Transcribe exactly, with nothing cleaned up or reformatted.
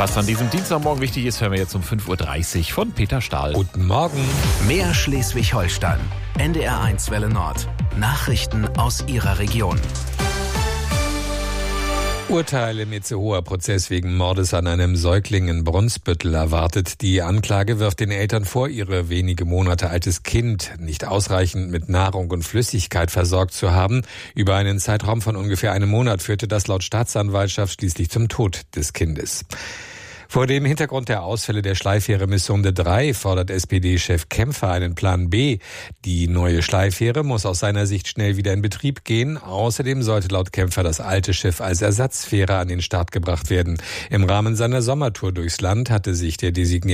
Was an diesem Dienstagmorgen wichtig ist, hören wir jetzt um fünf Uhr dreißig von Peter Stahl. Guten Morgen. Mehr Schleswig-Holstein. N D R eins Welle Nord. Nachrichten aus Ihrer Region. Urteil im Itzehoer-Prozess wegen Mordes an einem Säugling in Brunsbüttel erwartet. Die Anklage wirft den Eltern vor, ihre wenige Monate altes Kind nicht ausreichend mit Nahrung und Flüssigkeit versorgt zu haben. Über einen Zeitraum von ungefähr einem Monat führte das laut Staatsanwaltschaft schließlich zum Tod des Kindes. Vor dem Hintergrund der Ausfälle der Schleifähre Missunde drei fordert S P D-Chef Kempfer einen Plan B. Die neue Schleifähre muss aus seiner Sicht schnell wieder in Betrieb gehen. Außerdem sollte laut Kempfer das alte Schiff als Ersatzfähre an den Start gebracht werden. Im Rahmen seiner Sommertour durchs Land hatte sich der designierte